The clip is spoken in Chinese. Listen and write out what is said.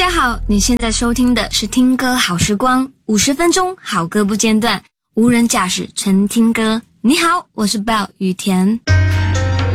家好，你现在收听的是听歌好时光，50分钟好歌不间断，无人驾驶纯听歌。你好，我是 Bell 雨田。